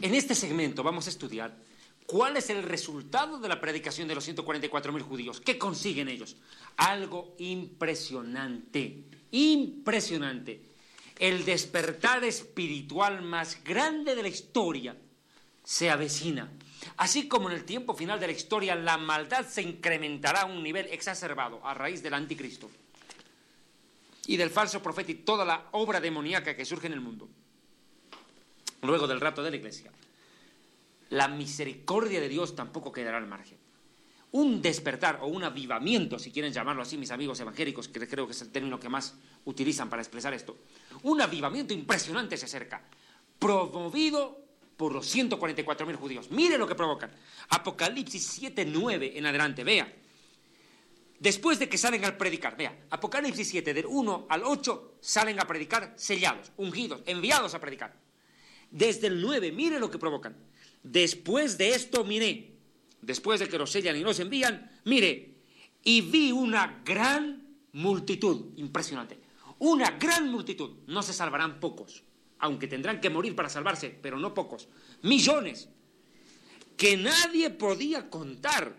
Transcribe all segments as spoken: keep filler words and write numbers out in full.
En este segmento vamos a estudiar cuál es el resultado de la predicación de los ciento cuarenta y cuatro mil judíos. ¿Qué consiguen ellos? Algo impresionante, impresionante. El despertar espiritual más grande de la historia se avecina. Así como en el tiempo final de la historia la maldad se incrementará a un nivel exacerbado a raíz del anticristo y del falso profeta y toda la obra demoníaca que surge en el mundo. Luego del rapto de la iglesia, la misericordia de Dios tampoco quedará al margen. Un despertar o un avivamiento, si quieren llamarlo así mis amigos evangélicos, que creo que es el término que más utilizan para expresar esto, un avivamiento impresionante se acerca, promovido por los ciento cuarenta y cuatro mil judíos. Mire lo que provocan. Apocalipsis siete, nueve en adelante, vea. Después de que salen a predicar, vea, Apocalipsis siete, del uno al ocho, salen a predicar sellados, ungidos, enviados a predicar. Desde el nueve, mire lo que provocan. Después de esto miré, después de que los sellan y los envían, miré, y vi una gran multitud, impresionante, una gran multitud, no se salvarán pocos, aunque tendrán que morir para salvarse, pero no pocos, millones, que nadie podía contar,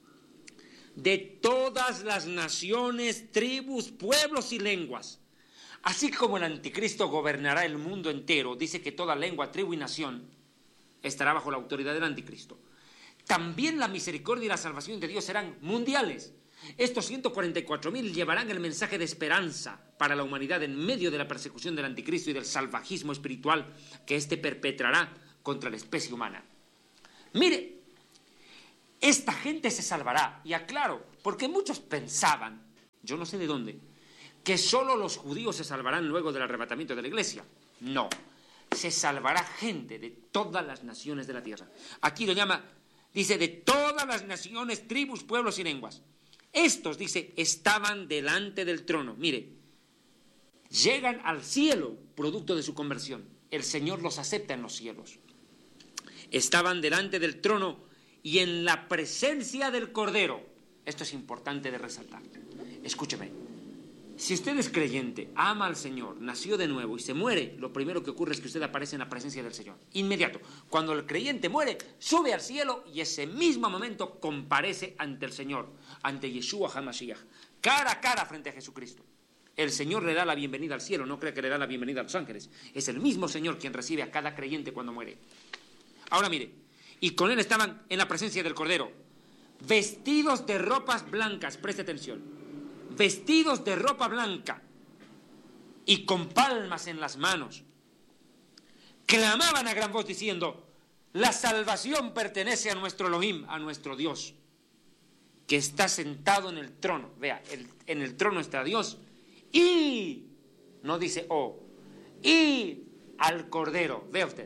de todas las naciones, tribus, pueblos y lenguas. Así como el anticristo gobernará el mundo entero, dice que toda lengua, tribu y nación estará bajo la autoridad del anticristo. También la misericordia y la salvación de Dios serán mundiales. Estos ciento cuarenta y cuatro mil llevarán el mensaje de esperanza para la humanidad en medio de la persecución del anticristo y del salvajismo espiritual que éste perpetrará contra la especie humana. Mire, esta gente se salvará, y aclaro, porque muchos pensaban, yo no sé de dónde, que solo los judíos se salvarán luego del arrebatamiento de la iglesia. No, se salvará gente de todas las naciones de la tierra. Aquí lo llama, dice, de todas las naciones, tribus, pueblos y lenguas. Estos, dice, estaban delante del trono. Mire, llegan al cielo producto de su conversión. El Señor los acepta en los cielos. Estaban delante del trono y en la presencia del Cordero. Esto es importante de resaltar. Escúcheme. Si usted es creyente, ama al Señor, nació de nuevo y se muere, lo primero que ocurre es que usted aparece en la presencia del Señor. Inmediato. Cuando el creyente muere, sube al cielo y ese mismo momento comparece ante el Señor, ante Yeshua HaMashiach, cara a cara frente a Jesucristo. El Señor le da la bienvenida al cielo, no cree que le da la bienvenida a los ángeles. Es el mismo Señor quien recibe a cada creyente cuando muere. Ahora mire, y con él estaban en la presencia del Cordero, vestidos de ropas blancas, preste atención. Vestidos de ropa blanca y con palmas en las manos, clamaban a gran voz diciendo: la salvación pertenece a nuestro Elohim, a nuestro Dios, que está sentado en el trono. Vea, el, en el trono está Dios, y, no dice oh, y al Cordero. Vea usted,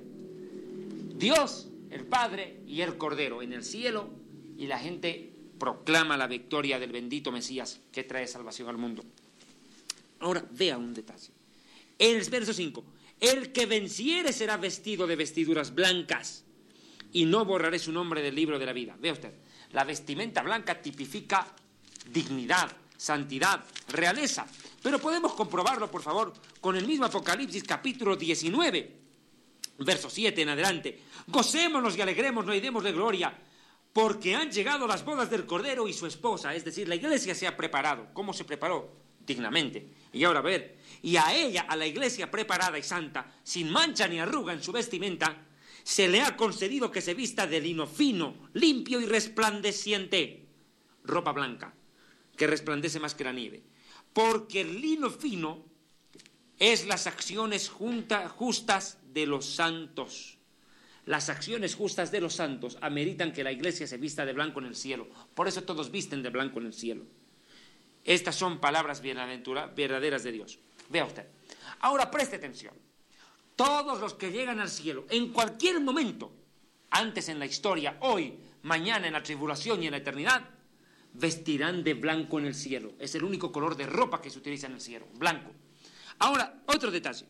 Dios, el Padre y el Cordero en el cielo, y la gente proclama la victoria del bendito Mesías que trae salvación al mundo. Ahora, vea un detalle. En el verso cinco, el que venciere será vestido de vestiduras blancas y no borraré su nombre del libro de la vida. Vea usted, la vestimenta blanca tipifica dignidad, santidad, realeza. Pero podemos comprobarlo, por favor, con el mismo Apocalipsis capítulo diecinueve, verso siete en adelante. Gocémonos y alegrémonos y démosle gloria, porque han llegado las bodas del Cordero y su esposa, es decir, la iglesia se ha preparado. ¿Cómo se preparó? Dignamente. Y ahora a ver, y a ella, a la iglesia preparada y santa, sin mancha ni arruga en su vestimenta, se le ha concedido que se vista de lino fino, limpio y resplandeciente, ropa blanca, que resplandece más que la nieve. Porque el lino fino es las acciones junta, justas de los santos. Las acciones justas de los santos ameritan que la iglesia se vista de blanco en el cielo. Por eso todos visten de blanco en el cielo. Estas son palabras verdaderas de Dios. Vea usted. Ahora preste atención. Todos los que llegan al cielo, en cualquier momento, antes en la historia, hoy, mañana en la tribulación y en la eternidad, vestirán de blanco en el cielo. Es el único color de ropa que se utiliza en el cielo, blanco. Ahora, otro detalle.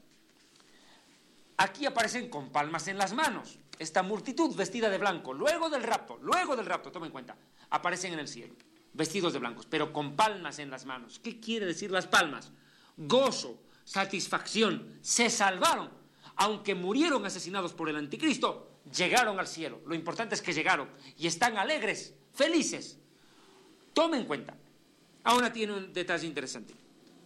Aquí aparecen con palmas en las manos. Esta multitud vestida de blanco, luego del rapto, luego del rapto, tomen en cuenta, aparecen en el cielo, vestidos de blancos, pero con palmas en las manos. ¿Qué quiere decir las palmas? Gozo, satisfacción, se salvaron. Aunque murieron asesinados por el anticristo, llegaron al cielo. Lo importante es que llegaron y están alegres, felices. Tome en cuenta. Ahora tiene un detalle interesante.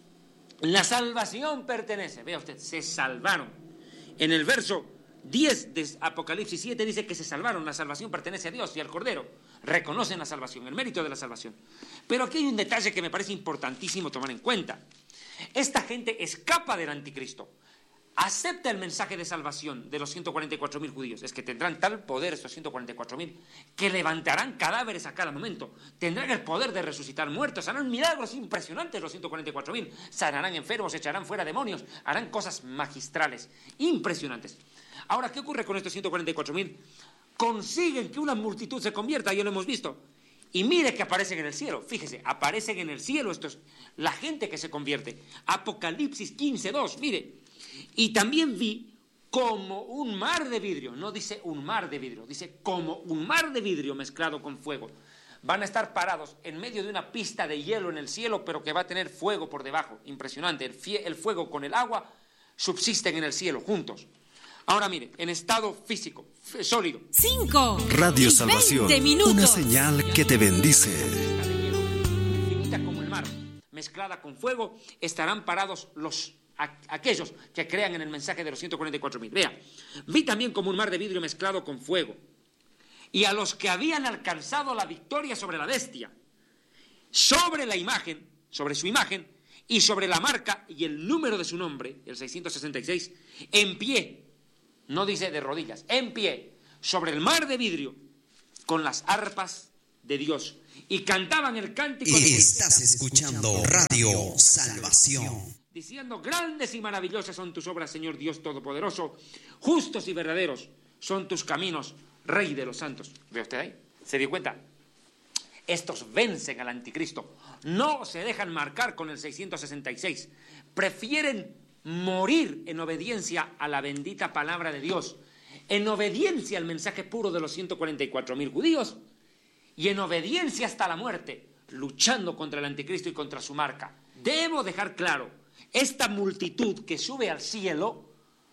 La salvación pertenece, vea usted, se salvaron. En el verso diez de Apocalipsis siete dice que se salvaron. La salvación pertenece a Dios y al Cordero. Reconocen la salvación, el mérito de la salvación. Pero aquí hay un detalle que me parece importantísimo tomar en cuenta. Esta gente escapa del anticristo, acepta el mensaje de salvación de los ciento cuarenta y cuatro mil judíos. Es que tendrán tal poder estos ciento cuarenta y cuatro mil que levantarán cadáveres a cada momento, tendrán el poder de resucitar muertos, harán milagros impresionantes los ciento cuarenta y cuatro mil, sanarán enfermos, echarán fuera demonios, harán cosas magistrales, impresionantes. Ahora, ¿qué ocurre con estos ciento cuarenta y cuatro mil? Consiguen que una multitud se convierta, ya lo hemos visto. Y mire que aparecen en el cielo, fíjese, aparecen en el cielo estos, la gente que se convierte. Apocalipsis quince dos, mire. Y también vi como un mar de vidrio, no dice un mar de vidrio, dice como un mar de vidrio mezclado con fuego. Van a estar parados en medio de una pista de hielo en el cielo, pero que va a tener fuego por debajo, impresionante. El, fie, el fuego con el agua subsisten en el cielo, juntos. Ahora mire, en estado físico, sólido. Cinco. Radio Salvación, una señal que te bendice. Infinita como el mar, mezclada con fuego, estarán parados los aquellos que crean en el mensaje de los ciento cuarenta y cuatro mil. Vea, vi también como un mar de vidrio mezclado con fuego, y a los que habían alcanzado la victoria sobre la bestia, sobre la imagen, sobre su imagen, y sobre la marca y el número de su nombre, el seiscientos sesenta y seis, en pie, no dice de rodillas, en pie, sobre el mar de vidrio, con las arpas de Dios, y cantaban el cántico y de... estás escuchando Radio Salvación. Diciendo, grandes y maravillosas son tus obras, Señor Dios Todopoderoso, justos y verdaderos son tus caminos, Rey de los santos. ¿Ve usted ahí? ¿Se dio cuenta? Estos vencen al anticristo, no se dejan marcar con el seiscientos sesenta y seis, prefieren morir en obediencia a la bendita palabra de Dios, en obediencia al mensaje puro de los ciento cuarenta y cuatro mil judíos, y en obediencia hasta la muerte, luchando contra el anticristo y contra su marca. Debo dejar claro, esta multitud que sube al cielo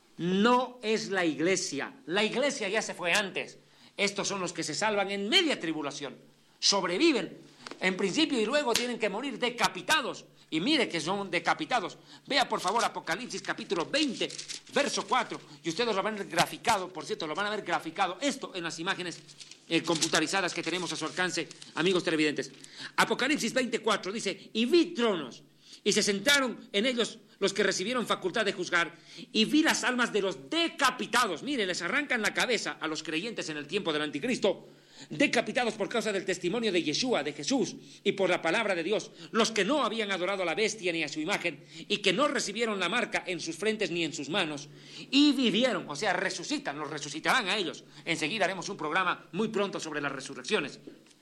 no es la iglesia. La iglesia ya se fue antes. Estos son los que se salvan en media tribulación. Sobreviven en principio y luego tienen que morir decapitados. Y mire que son decapitados. Vea por favor Apocalipsis capítulo veinte, verso cuatro. Y ustedes lo van a ver graficado, por cierto, lo van a ver graficado. Esto en las imágenes eh, computarizadas que tenemos a su alcance, amigos televidentes. Apocalipsis veinticuatro dice, y vi tronos. Y se sentaron en ellos los que recibieron facultad de juzgar, y vi las almas de los decapitados. Mire, les arrancan la cabeza a los creyentes en el tiempo del anticristo, decapitados por causa del testimonio de Yeshua, de Jesús, y por la palabra de Dios, los que no habían adorado a la bestia ni a su imagen, y que no recibieron la marca en sus frentes ni en sus manos, y vivieron, o sea, resucitan, los resucitarán a ellos. Enseguida haremos un programa muy pronto sobre las resurrecciones.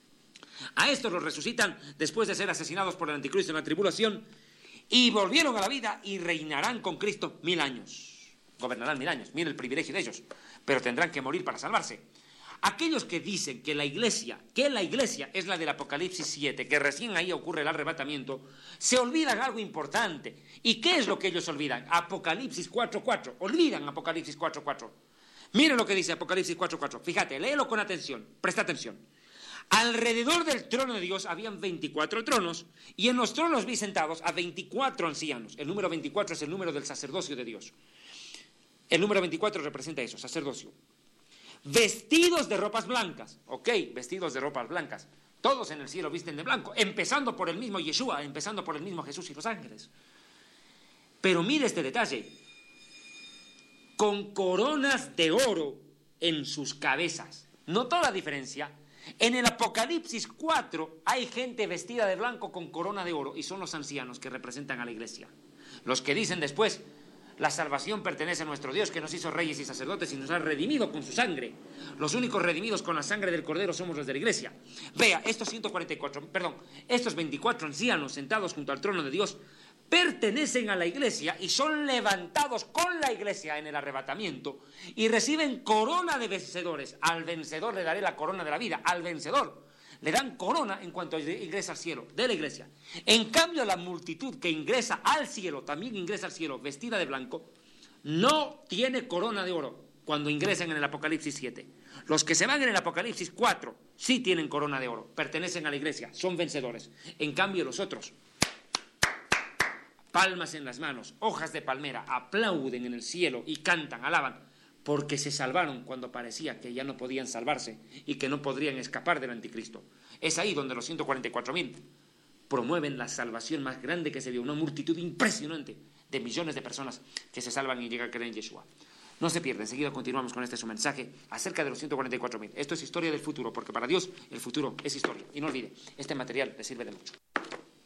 A estos los resucitan después de ser asesinados por el anticristo en la tribulación, y volvieron a la vida y reinarán con Cristo mil años. Gobernarán mil años. Mire el privilegio de ellos. Pero tendrán que morir para salvarse. Aquellos que dicen que la iglesia, que la iglesia es la del Apocalipsis siete, que recién ahí ocurre el arrebatamiento, se olvidan algo importante. ¿Y qué es lo que ellos olvidan? Apocalipsis cuatro cuatro. Olvidan Apocalipsis cuatro cuatro. Miren lo que dice Apocalipsis cuatro cuatro. Fíjate, léelo con atención. Presta atención. Alrededor del trono de Dios habían veinticuatro tronos, y en los tronos vi sentados a veinticuatro ancianos. El número veinticuatro es el número del sacerdocio de Dios. El número veinticuatro representa eso, sacerdocio. Vestidos de ropas blancas. Ok, vestidos de ropas blancas. Todos en el cielo visten de blanco, empezando por el mismo Yeshua, empezando por el mismo Jesús y los ángeles. Pero mire este detalle. Con coronas de oro en sus cabezas. ¿Notó la diferencia? En el Apocalipsis cuatro hay gente vestida de blanco con corona de oro, y son los ancianos que representan a la iglesia. Los que dicen después, la salvación pertenece a nuestro Dios, que nos hizo reyes y sacerdotes y nos ha redimido con su sangre. Los únicos redimidos con la sangre del Cordero somos los de la iglesia. Vea, estos ciento cuarenta y cuatro, perdón, estos veinticuatro ancianos sentados junto al trono de Dios pertenecen a la iglesia y son levantados con la iglesia en el arrebatamiento y reciben corona de vencedores. Al vencedor le daré la corona de la vida, al vencedor le dan corona en cuanto ingresa al cielo de la iglesia. En cambio, la multitud que ingresa al cielo, también ingresa al cielo vestida de blanco, no tiene corona de oro. cuando ingresan en el Apocalipsis siete. Los que se van en el Apocalipsis cuatro sí tienen corona de oro, pertenecen a la iglesia, son vencedores. En cambio los otros, palmas en las manos, hojas de palmera, aplauden en el cielo y cantan, alaban, porque se salvaron cuando parecía que ya no podían salvarse y que no podrían escapar del anticristo. Es ahí donde los ciento cuarenta y cuatro mil promueven la salvación más grande que se vio, una multitud impresionante de millones de personas que se salvan y llegan a creer en Yeshua. No se pierda, enseguida continuamos con este su mensaje acerca de los ciento cuarenta y cuatro mil. Esto es historia del futuro, porque para Dios el futuro es historia. Y no olvide, este material le sirve de mucho.